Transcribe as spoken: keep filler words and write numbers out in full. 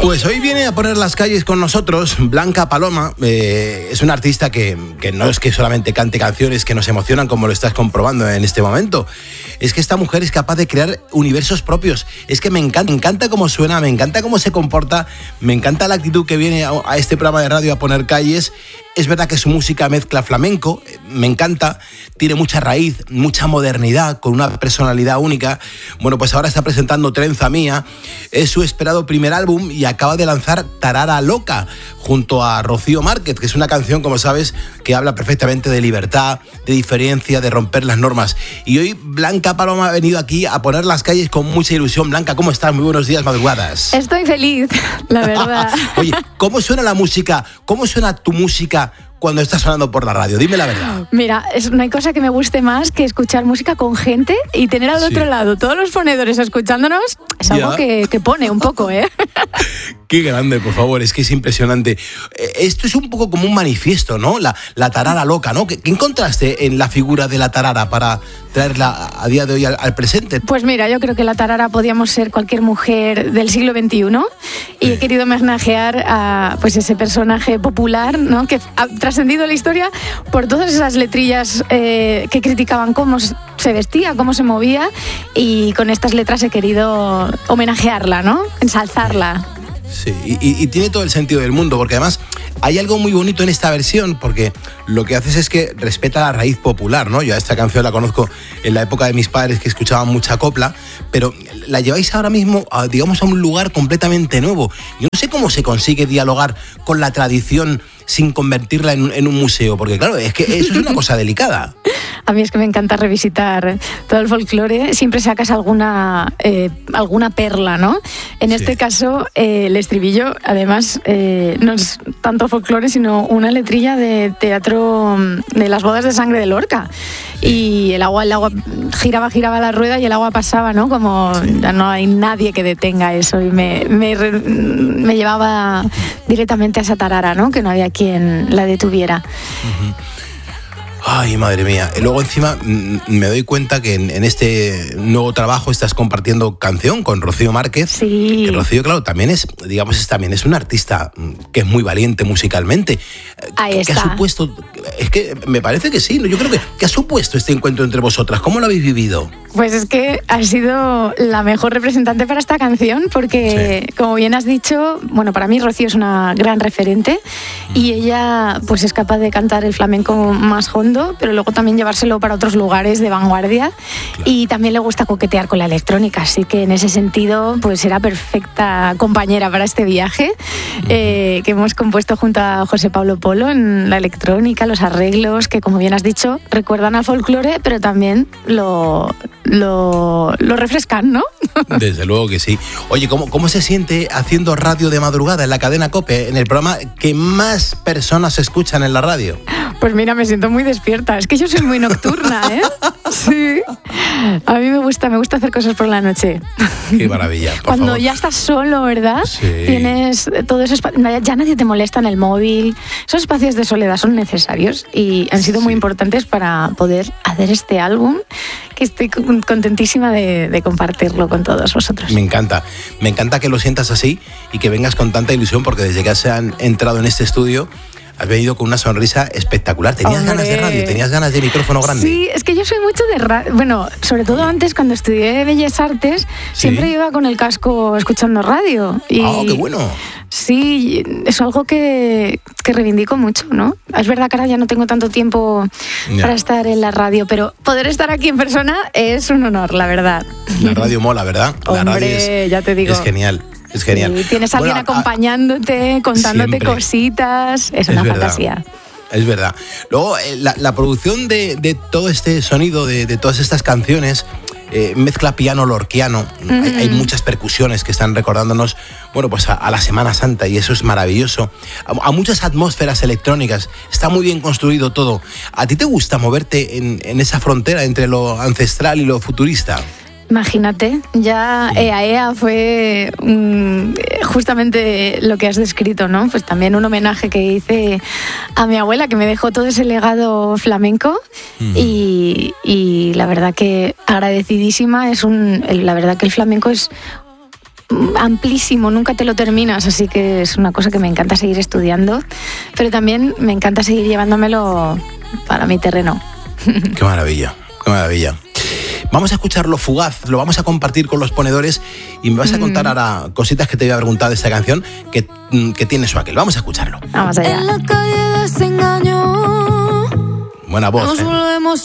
Pues hoy viene a poner las calles con nosotros Blanca Paloma. Eh, es una artista que, que no es que solamente cante canciones que nos emocionan, como lo estás comprobando en este momento. Es que esta mujer es capaz de crear universos propios. Es que me encanta, me encanta cómo suena, me encanta cómo se comporta, me encanta la actitud que viene a, a este programa de radio a poner calles. Es verdad que su música mezcla flamenco, me encanta, tiene mucha raíz, mucha modernidad, con una personalidad única. Bueno, pues ahora está presentando Trenza Mía, es su esperado primer álbum y acaba de lanzar Tarara Loca, junto a Rocío Márquez, que es una canción, como sabes, que habla perfectamente de libertad, de diferencia, de romper las normas. Y hoy Blanca Paloma ha venido aquí a poner las calles con mucha ilusión. Blanca, ¿cómo estás? Muy buenos días, madrugadas. Estoy feliz, la verdad. Oye, ¿cómo suena la música? ¿Cómo suena tu música cuando está sonando por la radio? Dime la verdad. Mira, es, no hay cosa que me guste más que escuchar música con gente y tener al sí. otro lado todos los ponedores escuchándonos. Es algo que, que pone un poco, ¿eh? Qué grande, por favor, es que es impresionante. Esto es un poco como un manifiesto, ¿no? La, la tarara loca, ¿no? ¿Qué, qué encontraste en la figura de la tarara para traerla a día de hoy al, al presente? Pues mira, yo creo que la tarara podíamos ser cualquier mujer del siglo veintiuno y eh. he querido homenajear a pues, ese personaje popular, ¿no? Que ha trascendido la historia por todas esas letrillas eh, que criticaban cómo se vestía, cómo se movía, y con estas letras he querido homenajearla, ¿no? Ensalzarla. Sí, y, y tiene todo el sentido del mundo, porque además hay algo muy bonito en esta versión, porque lo que haces es que respeta la raíz popular, ¿no? Yo a esta canción la conozco en la época de mis padres, que escuchaban mucha copla, pero la lleváis ahora mismo, a, digamos, a un lugar completamente nuevo. Yo no sé cómo se consigue dialogar con la tradición sin convertirla en, en un museo, porque claro, es que eso es una cosa delicada. A mí es que me encanta revisitar todo el folclore, siempre sacas alguna, eh, alguna perla, ¿no? En sí. este caso, eh, el estribillo, además, eh, no es tanto folclore, sino una letrilla de teatro de las bodas de sangre de Lorca. Sí. Y el agua, el agua giraba, giraba la rueda y el agua pasaba, ¿no? Como sí. ya no hay nadie que detenga eso, y me, me, me llevaba directamente a esa tarara, ¿no? Que no había quien la detuviera. Uh-huh. Ay, madre mía. Y luego encima me doy cuenta que en, en este nuevo trabajo estás compartiendo canción con Rocío Márquez. Sí. Que Rocío, claro, también es, digamos, es, también es una artista que es muy valiente musicalmente. Ahí ¿Qué, está. ¿Qué ha supuesto? Es que me parece que sí. Yo creo que ¿qué ha supuesto este encuentro entre vosotras? ¿Cómo lo habéis vivido? Pues es que has sido la mejor representante para esta canción, porque, sí. como bien has dicho, bueno, para mí Rocío es una gran referente mm. y ella pues es capaz de cantar el flamenco más hondo, pero luego también llevárselo para otros lugares de vanguardia, claro. y también le gusta coquetear con la electrónica, así que en ese sentido pues era perfecta compañera para este viaje mm. eh, que hemos compuesto junto a José Pablo Polo en la electrónica, los arreglos que, como bien has dicho, recuerdan al folclore, pero también lo... Lo, lo refrescan, ¿no? Desde luego que sí. Oye, ¿cómo, ¿cómo se siente haciendo radio de madrugada en la cadena COPE, en el programa que más personas escuchan en la radio? Pues mira, me siento muy despierta. Es que yo soy muy nocturna, ¿eh? Sí. A mí me gusta, me gusta hacer cosas por la noche. Qué maravilla, por Cuando favor. ya estás solo, ¿verdad? Sí. Tienes todo ese espacio, ya nadie te molesta en el móvil. Esos espacios de soledad son necesarios y han sido sí. muy importantes para poder hacer este álbum, que estoy contentísima de, de compartirlo con todos vosotros. Me encanta, me encanta que lo sientas así y que vengas con tanta ilusión, porque desde que has entrado en este estudio has venido con una sonrisa espectacular. ¿Tenías Hombre. ganas de radio? ¿Tenías ganas de micrófono grande? Sí, es que yo soy mucho de radio. Bueno, sobre todo antes, cuando estudié Bellas Artes, ¿sí? siempre iba con el casco escuchando radio. Y ¡Ah, oh, qué bueno! Sí, es algo que, que reivindico mucho, ¿no? Es verdad que ahora ya no tengo tanto tiempo ya. para estar en la radio, pero poder estar aquí en persona es un honor, la verdad. La radio mola, ¿verdad? Hombre, la radio es, ya te digo. Es genial. Es genial. Sí, tienes a alguien bueno, acompañándote, contándote siempre. cositas. Es, es una verdad. fantasía. Es verdad. Luego, eh, la, la producción de, de todo este sonido, de, de todas estas canciones, eh, mezcla piano lorquiano. Mm. Hay, hay muchas percusiones que están recordándonos, bueno, pues a, a la Semana Santa, y eso es maravilloso. A, a muchas atmósferas electrónicas. Está muy bien construido todo. ¿A ti te gusta moverte en, en esa frontera entre lo ancestral y lo futurista? Imagínate, ya E A E A fue um, justamente lo que has descrito, ¿no? Pues también un homenaje que hice a mi abuela, que me dejó todo ese legado flamenco, uh-huh. y, y la verdad que agradecidísima. Es un, la verdad que el flamenco es amplísimo, nunca te lo terminas, así que es una cosa que me encanta seguir estudiando, pero también me encanta seguir llevándomelo para mi terreno. Qué maravilla, qué maravilla. Vamos a escucharlo Fugaz, lo vamos a compartir con los ponedores y me vas a contar ahora cositas que te voy a preguntar de esta canción que, que tiene su aquel. Vamos a escucharlo. Vamos allá. En la calle desengaño. Buena voz, ¿eh?